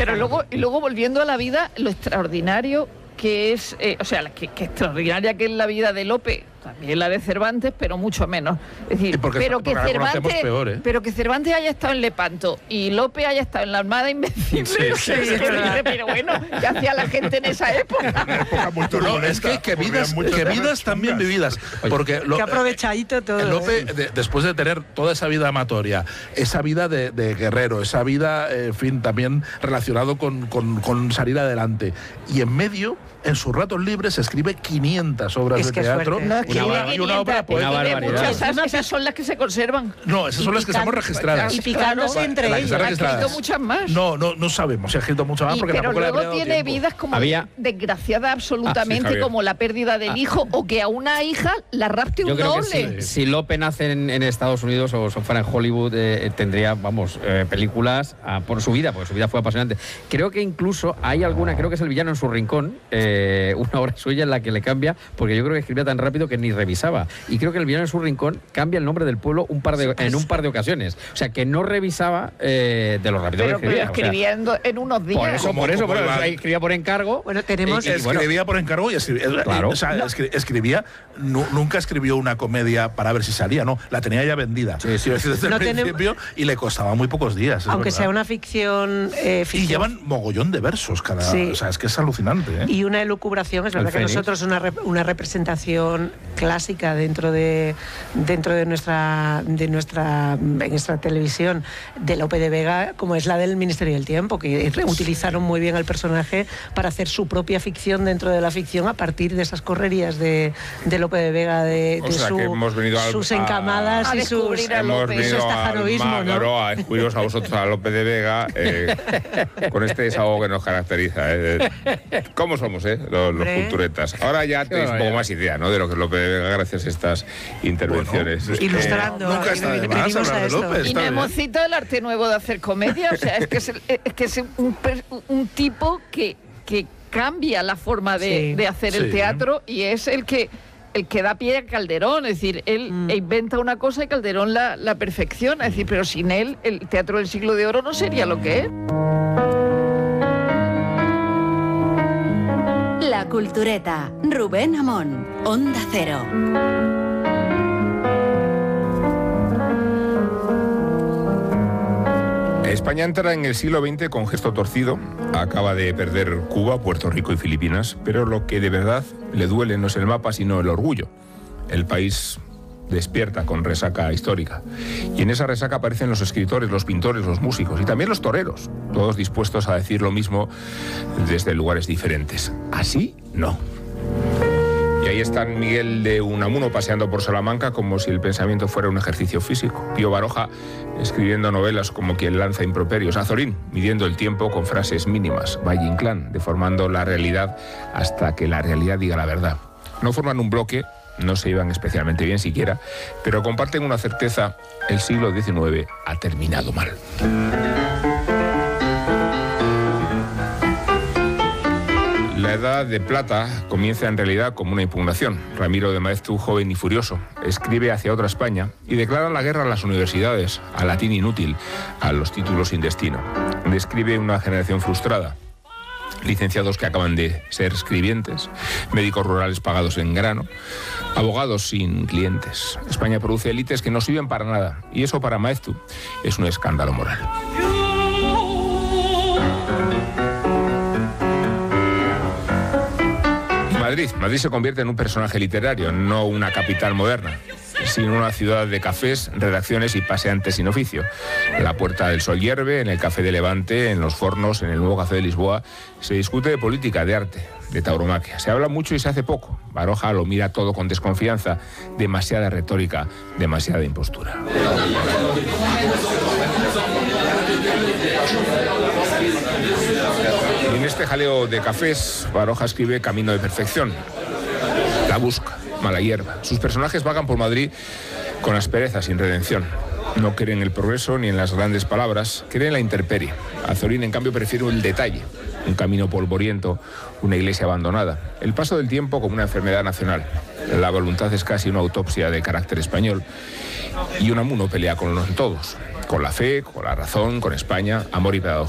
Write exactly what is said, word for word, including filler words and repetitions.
Pero luego, y luego volviendo a la vida, lo extraordinario que es, eh, o sea, que, que extraordinaria que es la vida de Lope, también la de Cervantes, pero mucho menos. Es decir, porque, pero, que porque Cervantes, peor, ¿eh? pero que Cervantes haya estado en Lepanto y Lope haya estado en la Armada Invencible. Sí, sí, sí, sí, pero bueno, ¿qué hacía la gente en esa época? Una época muy no, es que, que vidas, que vidas también vividas. Porque lo, que aprovechadito todo. Lope, ¿eh? de, después de tener toda esa vida amatoria, esa vida de, de guerrero, esa vida, eh, en fin, también relacionado con, con, con salir adelante. Y en medio, en sus ratos libres, escribe quinientas obras es de que teatro. No, y una, y una obra poética. Muchas, esas son las que se conservan. No, esas son las que estamos registradas. Y picándose claro, entre ellas. ¿Ha escrito muchas más? No, no, no sabemos si ha escrito muchas más, y, porque pero tampoco luego le ha tiene tiempo. vidas como Había... desgraciadas absolutamente, ah, sí, como la pérdida del ah. hijo, o que a una hija la rapte un noble. Si, si Lope nace en, en Estados Unidos o fuera en Hollywood, eh, tendría, vamos, eh, películas ah, por su vida, porque su vida fue apasionante. Creo que incluso hay alguna, creo que es El villano en su rincón, eh, una obra suya en la que le cambia, porque yo creo que escribía tan rápido que ni revisaba. Y creo que El villano en su rincón cambia el nombre del pueblo un par de, en un par de ocasiones. O sea, que no revisaba eh, de lo rápido pero, que escribía. Pero escribiendo o sea, en unos días. Por eso, como, por eso, como pero, la... escribía por encargo. Bueno, tenemos... Y, y, escribía bueno, por encargo y escribía... Claro. O sea, escribía... No, nunca escribió una comedia para ver si salía, no. La tenía ya vendida. Sí, sí. Desde no el principio tenemos... y le costaba muy pocos días. Aunque sea una ficción, eh, ficción... Y llevan mogollón de versos cada... Sí. O sea, es que es alucinante, ¿eh? Y una elucubración, es verdad el que Fénix. Nosotros una, rep una representación clásica dentro de dentro de nuestra de nuestra en nuestra televisión de Lope de Vega, como es la del Ministerio del Tiempo, que sí. utilizaron muy bien al personaje para hacer su propia ficción dentro de la ficción a partir de esas correrías de, de Lope de Vega, de, de sea, su, hemos venido sus a, encamadas a y sus hemos venido su estajarovismo, ¿no? A descubriros a vosotros a Lope de Vega eh, con este desahogo que nos caracteriza. Eh. ¿Cómo somos, eh? Los, los culturetas. Ahora ya tenéis un poco más idea, ¿no? De lo que es Lope de Vega gracias a estas intervenciones. Bueno, ilustrando. Eh, nunca está de más hablar de López. Y no hemos citado el arte nuevo de hacer comedia. O sea, es que es, es, que es un, un tipo que, que cambia la forma de, sí. de hacer sí. el teatro y es el que el que da pie a Calderón, es decir, él mm. inventa una cosa y Calderón la, la perfecciona, es decir, pero sin él el teatro del siglo de oro no sería lo que es. La Cultureta, Rubén Amón, Onda Cero. España entra en el siglo veinte con gesto torcido, acaba de perder Cuba, Puerto Rico y Filipinas, pero lo que de verdad le duele no es el mapa, sino el orgullo. El país despierta con resaca histórica. Y en esa resaca aparecen los escritores, los pintores, los músicos y también los toreros, todos dispuestos a decir lo mismo desde lugares diferentes. Así no. Y ahí están Miguel de Unamuno paseando por Salamanca como si el pensamiento fuera un ejercicio físico. Pío Baroja escribiendo novelas como quien lanza improperios. Azorín midiendo el tiempo con frases mínimas. Valle Inclán deformando la realidad hasta que la realidad diga la verdad. No forman un bloque, no se llevan especialmente bien siquiera, pero comparten una certeza: el siglo diecinueve ha terminado mal. La Edad de Plata comienza en realidad como una impugnación. Ramiro de Maeztu, joven y furioso, escribe hacia otra España y declara la guerra a las universidades, al latín inútil, a los títulos sin destino. Describe una generación frustrada. Licenciados que acaban de ser escribientes, médicos rurales pagados en grano, abogados sin clientes. España produce élites que no sirven para nada y eso para Maeztu es un escándalo moral. Madrid. Madrid se convierte en un personaje literario, no una capital moderna, sino una ciudad de cafés, redacciones y paseantes sin oficio. La Puerta del Sol hierve, en el Café de Levante, en los Fornos, en el nuevo Café de Lisboa, se discute de política, de arte, de tauromaquia. Se habla mucho y se hace poco. Baroja lo mira todo con desconfianza, demasiada retórica, demasiada impostura. Y en este jaleo de cafés, Baroja escribe Camino de Perfección. La busca, mala hierba. Sus personajes vagan por Madrid con aspereza, sin redención. No creen en el progreso ni en las grandes palabras, creen en la intemperie. Azorín, en cambio, prefiere el detalle. Un camino polvoriento, una iglesia abandonada. El paso del tiempo como una enfermedad nacional. La voluntad es casi una autopsia de carácter español. Y Unamuno pelea con los todos. Con la fe, con la razón, con España, amor y pedagogía.